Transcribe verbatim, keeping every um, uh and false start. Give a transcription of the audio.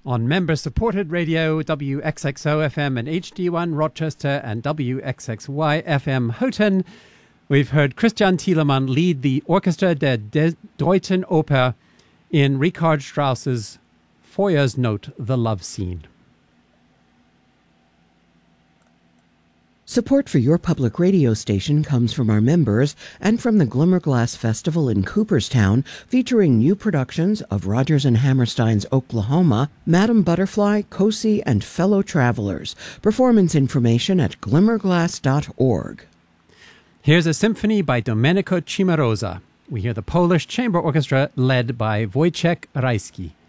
On member-supported radio, W X X O F M and H D one Rochester and W X X Y F M Houghton, we've heard Christian Thielemann lead the Orchestra der De- Deutschen Oper in Richard Strauss's Feuersnot, The Love Scene. Support for your public radio station comes from our members and from the Glimmerglass Festival in Cooperstown, featuring new productions of Rodgers and Hammerstein's Oklahoma, Madame Butterfly, Cosi, and Fellow Travelers. Performance information at glimmerglass dot org. Here's a symphony by Domenico Cimarosa. We hear the Polish Chamber Orchestra led by Wojciech Rajski.